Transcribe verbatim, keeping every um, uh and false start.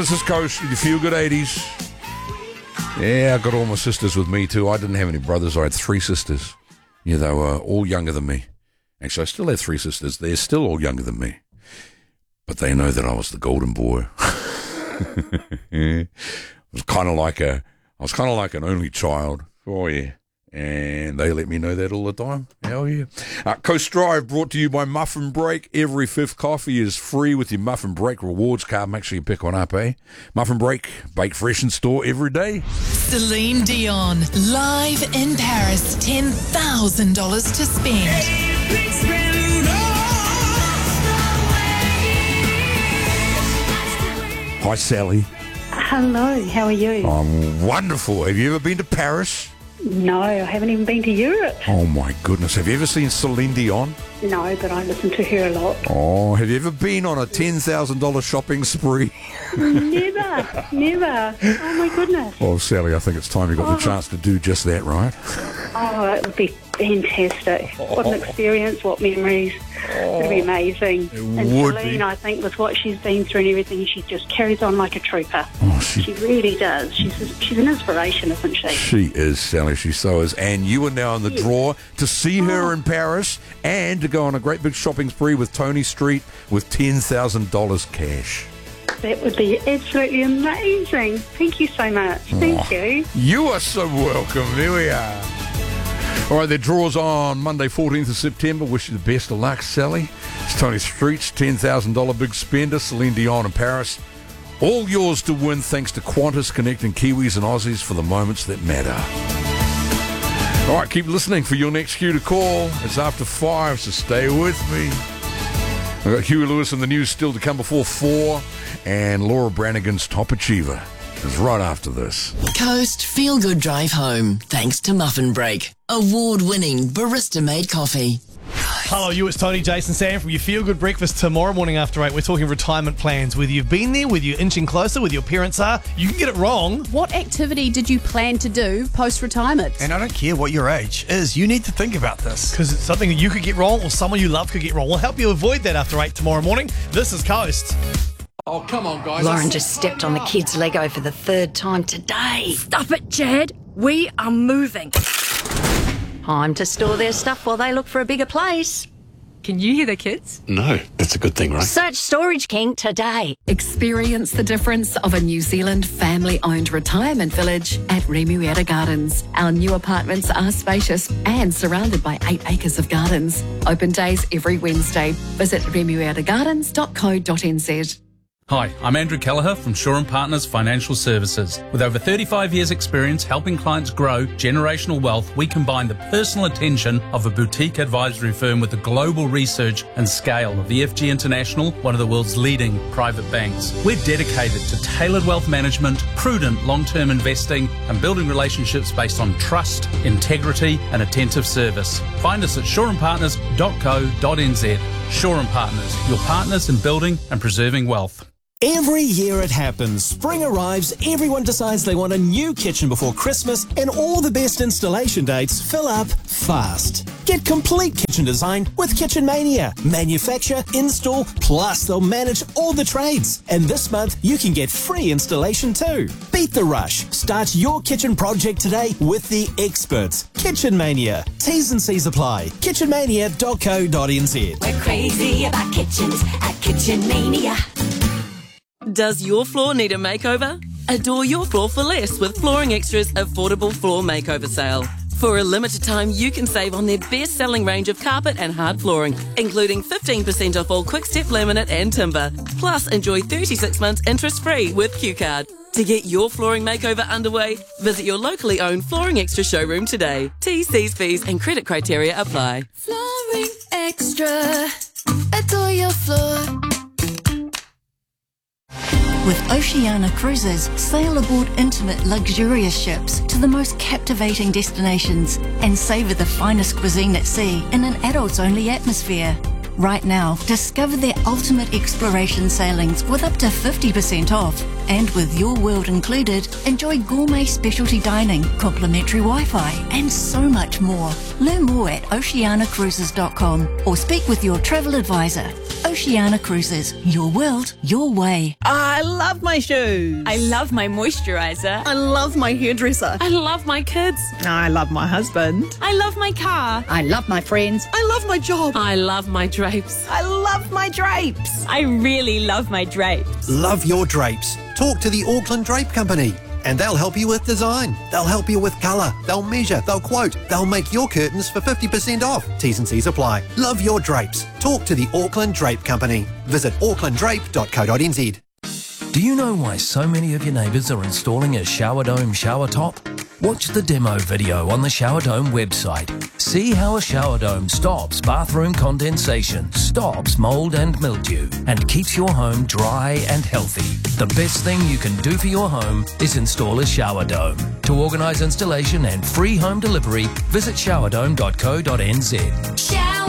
this is Coast with your Feel Good eighties. Yeah, I got all my sisters with me too. I didn't have any brothers. I had three sisters. Yeah, they were all younger than me. Actually, I still have three sisters. They're still all younger than me. But they know that I was the golden boy. It was kind of like a, I was kind of like an only child. Oh, yeah. And they let me know that all the time. Hell yeah. Uh, Coast Drive brought to you by Muffin Break. Every fifth coffee is free with your Muffin Break rewards card. Make sure you pick one up, eh? Muffin Break, bake fresh in store every day. Celine Dion, live in Paris. ten thousand dollars to spend. Hi, Sally. Hello, how are you? I'm wonderful. Have you ever been to Paris? No, I haven't even been to Europe. Oh, my goodness. Have you ever seen Celine Dion? No, but I listen to her a lot. Oh, have you ever been on a ten thousand dollars shopping spree? Never, never. Oh, my goodness. Oh, Sally, I think it's time you got Oh. the chance to do just that, right? Oh, it would be fantastic. What an experience, what memories. It would be amazing. It and would Celine, be. I think, with what she's been through and everything, she just carries on like a trooper. Oh, she, She really does. She's she's an inspiration, isn't she? she is, Sally. She so is. And you are now in the Yes. draw to see her Oh. in Paris and to go on a great big shopping spree with Tony Street with ten thousand dollars cash. That would be absolutely amazing. Thank you so much. Thank Oh. you. You are so welcome. Here we are. All right, the draw's on Monday, fourteenth of September. Wish you the best of luck, Sally. It's Tony Street's ten thousand dollars big spender, Celine Dion in Paris. All yours to win thanks to Qantas, connecting Kiwis and Aussies for the moments that matter. All right, keep listening for your next cue to call. It's after five, so stay with me. I've got Huey Lewis and the news still to come before four, and Laura Branigan's Top Achiever is right after this. Coast Feel Good Drive Home, thanks to Muffin Break. Award-winning barista-made coffee. Hello, you. It's Tony, Jason, Sam from your Feel Good Breakfast tomorrow morning after eight. We're talking retirement plans. Whether you've been there, whether you're inching closer, whether your parents are, you can get it wrong. What activity did you plan to do post-retirement? And I don't care what your age is, you need to think about this. Because it's something that you could get wrong or someone you love could get wrong. We'll help you avoid that after eight tomorrow morning. This is Coast. Oh, come on, guys. Lauren just stepped on the kid's Lego for the third time today. Stop it, Chad. We are moving. Time to store their stuff while they look for a bigger place. Can you hear the kids? No, that's a good thing, right? Search Storage King today. Experience the difference of a New Zealand family-owned retirement village at Remuera Gardens. Our new apartments are spacious and surrounded by eight acres of gardens. Open days every Wednesday. Visit remuera gardens dot co dot n z. Hi, I'm Andrew Kelleher from Shaw and Partners Financial Services. With over thirty-five years experience helping clients grow generational wealth, we combine the personal attention of a boutique advisory firm with the global research and scale of E F G International, one of the world's leading private banks. We're dedicated to tailored wealth management, prudent long-term investing, and building relationships based on trust, integrity, and attentive service. Find us at shaw and partners dot co dot n z. Shaw and Partners, your partners in building and preserving wealth. Every year it happens. Spring arrives, everyone decides they want a new kitchen before Christmas, and all the best installation dates fill up fast. Get complete kitchen design with Kitchen Mania. Manufacture, install, plus they'll manage all the trades. And this month, you can get free installation too. Beat the rush. Start your kitchen project today with the experts. Kitchen Mania. T's and C's apply. kitchen mania dot co dot n z. We're crazy about kitchens at Kitchen Mania. Does your floor need a makeover? Adore your floor for less with Flooring Extra's affordable floor makeover sale. For a limited time, you can save on their best-selling range of carpet and hard flooring, including fifteen percent off all Quick-Step laminate and timber. Plus, enjoy thirty-six months interest-free with Q Card. To get your flooring makeover underway, visit your locally owned Flooring Extra showroom today. T's, C's, fees and credit criteria apply. Flooring Extra. Adore your floor. With Oceania Cruises, sail aboard intimate, luxurious ships to the most captivating destinations and savour the finest cuisine at sea in an adults-only atmosphere. Right now, discover their ultimate exploration sailings with up to fifty percent off. And with Your World included, enjoy gourmet specialty dining, complimentary Wi-Fi, and so much more. Learn more at oceana cruises dot com or speak with your travel advisor. Oceana Cruises. Your world, your way. I love my shoes. I love my moisturiser. I love my hairdresser. I love my kids. I love my husband. I love my car. I love my friends. I love my job. I love my drapes. I love my drapes. I really love my drapes. Love your drapes. Talk to the Auckland Drape Company and they'll help you with design. They'll help you with colour. They'll measure. They'll quote. They'll make your curtains for fifty percent off. T's and C's apply. Love your drapes. Talk to the Auckland Drape Company. Visit auckland drape dot co dot n z. Do you know why so many of your neighbours are installing a Shower Dome shower top? Watch the demo video on the Shower Dome website. See how a shower dome stops bathroom condensation, stops mould and mildew, and keeps your home dry and healthy. The best thing you can do for your home is install a shower dome. To organise installation and free home delivery, visit shower dome dot co dot n z. Shower